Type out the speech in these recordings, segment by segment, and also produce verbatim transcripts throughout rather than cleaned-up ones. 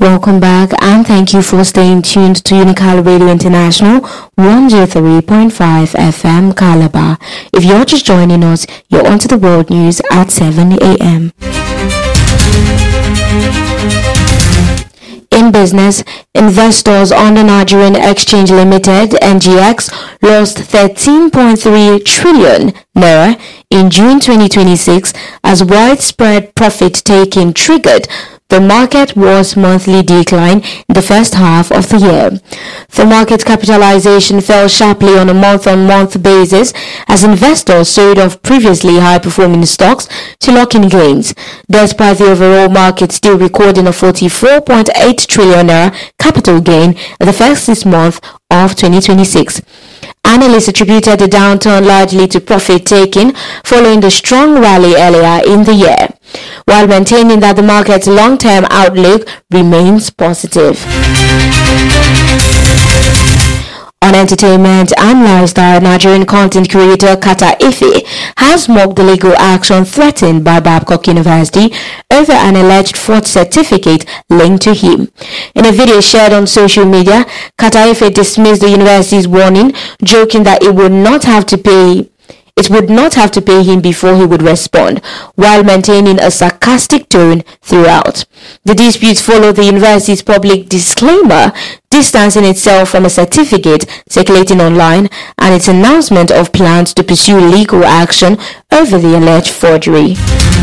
Welcome back and thank you for staying tuned to Unical Radio International one oh three point five F M Calabar. If you're just joining us, you're onto the world news at seven a.m. In business, investors on the Nigerian Exchange Limited N G X lost thirteen point three trillion naira in June twenty twenty-six as widespread profit-taking triggered the market was monthly decline in the first half of the year. The market capitalization fell sharply on a month-on-month basis as investors sold off previously high-performing stocks to lock in gains, despite the overall market still recording a forty-four point eight trillion naira capital gain in the first six months of twenty twenty-six. Analysts attributed the downturn largely to profit-taking following the strong rally earlier in the year, while maintaining that the market's long-term outlook remains positive. On entertainment and lifestyle, Nigerian content creator Kata Ife has mocked the legal action threatened by Babcock University over an alleged fraud certificate linked to him. In a video shared on social media, Kata Ife dismissed the university's warning, joking that it would not have to pay It would not have to pay him before he would respond, while maintaining a sarcastic tone throughout. The dispute followed the university's public disclaimer, distancing itself from a certificate circulating online, and its announcement of plans to pursue legal action over the alleged forgery.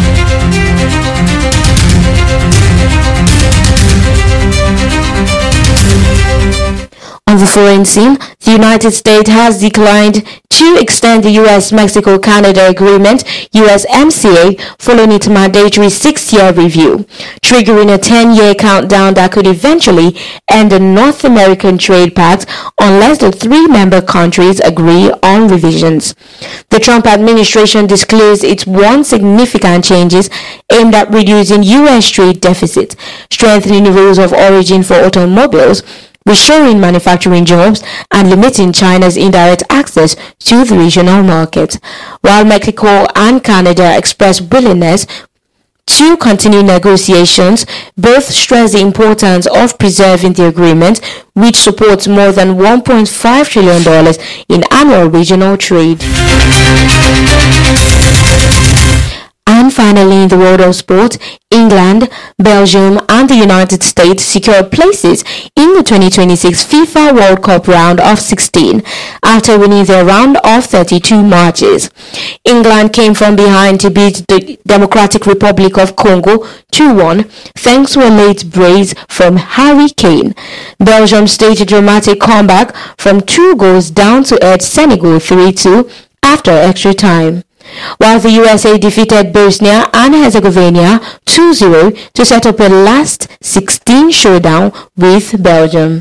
On the foreign scene, the United States has declined to extend the U S Mexico Canada Agreement U S M C A following its mandatory six-year review, triggering a ten-year countdown that could eventually end the North American Trade Pact unless the three member countries agree on revisions. The Trump administration disclosed its one significant changes aimed at reducing U S trade deficit, strengthening the rules of origin for automobiles, restoring manufacturing jobs, and limiting China's indirect access to the regional market. While Mexico and Canada expressed willingness to continue negotiations, both stress the importance of preserving the agreement, which supports more than one point five trillion dollars in annual regional trade. And finally, in the world of sport, England, Belgium, and the United States secured places in the twenty twenty-six FIFA World Cup round of sixteen after winning their round of thirty-two matches. England came from behind to beat the Democratic Republic of Congo two one thanks to a late brace from Harry Kane. Belgium staged a dramatic comeback from two goals down to edge Senegal three two after extra time, while the U S A defeated Bosnia and Herzegovina two zero to set up a last sixteen showdown with Belgium.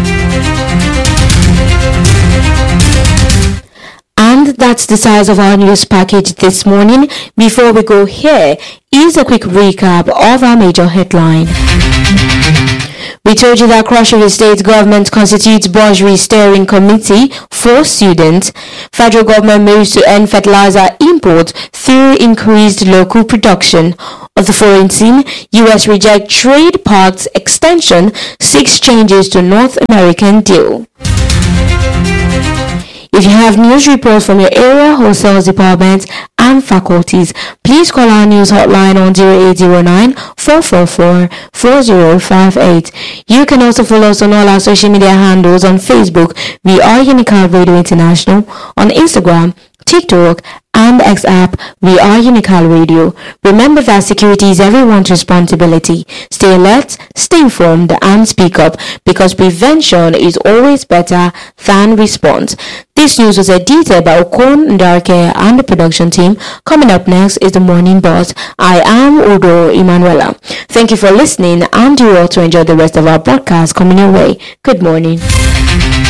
And that's the size of our news package this morning. Before we go, here is a quick recap of our major headline. We told you that Cross River State Government constitutes Bursary Steering Committee for students. Federal government moves to end fertilizer imports through increased local production. On the foreign scene, U S reject trade pacts extension, six changes to North American deal. If you have news reports from your area, wholesale departments, and faculties, please call our news hotline on zero eight zero nine, four four four, four zero five eight. You can also follow us on all our social media handles. On Facebook, we are Unical Radio International. On Instagram, TikTok, and X app, we are Unical Radio. Remember that security is everyone's responsibility. Stay alert, stay informed, and speak up, because prevention is always better than response. This news was edited by Okon Ndarke and the production team. Coming up next is the Morning Boss. I am Udo Emanuela. Thank you for listening, and you all to enjoy the rest of our broadcast coming your way. Good morning.